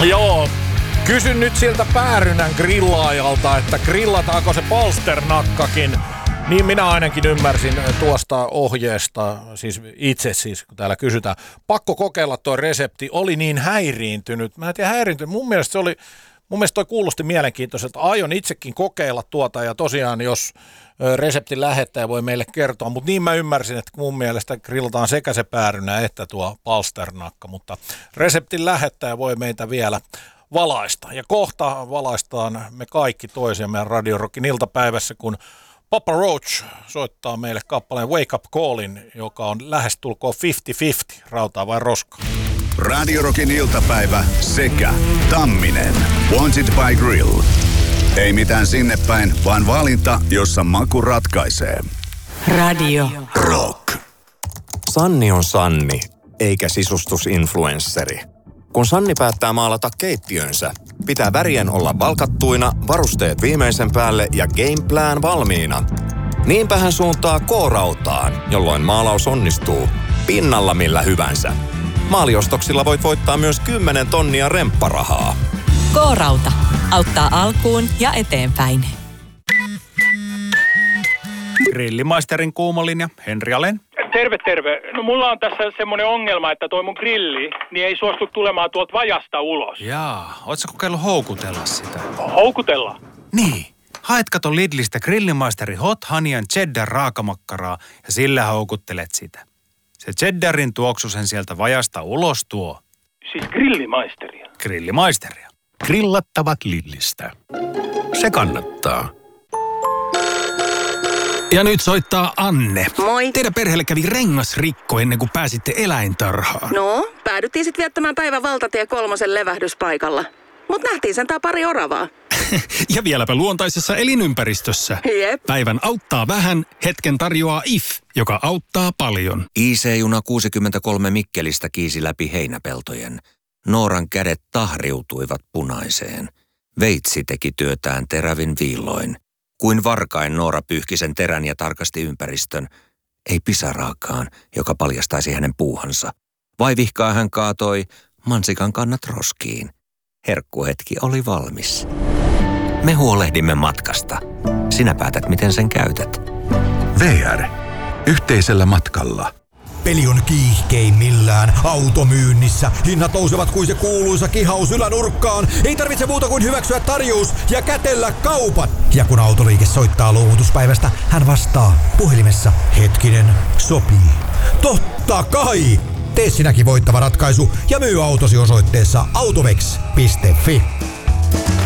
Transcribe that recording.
Joo, kysyn nyt siltä Päärynän grillaajalta, että grillataanko se palsternakkakin. Niin minä ainakin ymmärsin tuosta ohjeesta, siis kun täällä kysytään. Pakko kokeilla tuo resepti, oli niin häiriintynyt. Mä en tiedä häiriintynyt, mun mielestä toi kuulosti mielenkiintoiselta. Aion itsekin kokeilla tuota ja tosiaan jos reseptin lähettäjä voi meille kertoa. Mutta niin mä ymmärsin, että mun mielestä grillataan sekä se päärynä että tuo palsternakka. Mutta reseptin lähettäjä voi meitä vielä valaista. Ja kohta valaistaan me kaikki toisiamme Radio Rockin iltapäivässä, kun Papa Roach soittaa meille kappaleen Wake Up Callin, joka on lähestulkoon 50-50, rautaa vai roskaa. Radio Rockin iltapäivä sekä Tamminen. Wanted by Grill. Ei mitään sinne päin, vaan valinta, jossa maku ratkaisee. Radio Rock. Sanni on Sanni, eikä sisustusinfluensseri. Kun Sanni päättää maalata keittiönsä, pitää värien olla valkattuina, varusteet viimeisen päälle ja gameplan valmiina. Niinpä hän suuntaa K-rautaan, jolloin maalaus onnistuu pinnalla millä hyvänsä. Maaliostoksilla voit voittaa myös 10 tonnia rempparahaa. K-rauta auttaa alkuun ja eteenpäin. Grillimaisterin kuumolinja, Henri Alen. Terve. No mulla on tässä semmoinen ongelma, että toi mun grilli niin ei suostu tulemaan tuolta vajasta ulos. Jaa, ootko kokeillut houkutella sitä? Houkutella? Niin. Haet kato Lidlistä Grillimaisteri Hot Honey and Cheddar raakamakkaraa ja sillä houkuttelet sitä. Se cheddarin tuoksu sen sieltä vajasta ulos tuo. Siis grillimaisteria? Grillimaisteria. Grillattavat Lidlistä. Se kannattaa. Ja nyt soittaa Anne. Moi. Teidän perheelle kävi rengasrikko ennen kuin pääsitte eläintarhaan. No, päädyttiin sitten viettämään päivän valtatie 3 levähdyspaikalla. Mut nähtiin sentään pari oravaa. Ja vieläpä luontaisessa elinympäristössä. Jep. Päivän auttaa vähän, hetken tarjoaa IF, joka auttaa paljon. IC-juna 63 Mikkelistä kiisi läpi heinäpeltojen. Nooran kädet tahriutuivat punaiseen. Veitsi teki työtään terävin viilloin. Kuin varkain Noora pyyhki sen terän ja tarkasti ympäristön. Ei pisaraakaan, joka paljastaisi hänen puuhansa. Vaivihkaa hän kaatoi mansikan kannat roskiin. Herkkuhetki oli valmis. Me huolehdimme matkasta. Sinä päätät, miten sen käytät. VR. Yhteisellä matkalla. Peli on kiihkeimmillään automyynnissä. Hinnat nousevat kuin se kuuluisa kihaus ylänurkkaan. Ei tarvitse muuta kuin hyväksyä tarjous ja kätellä kaupat. Ja kun autoliike soittaa luovutuspäivästä, hän vastaa puhelimessa. Hetkinen, sopii. Totta kai! Tee sinäkin voittava ratkaisu ja myy autosi osoitteessa autovex.fi.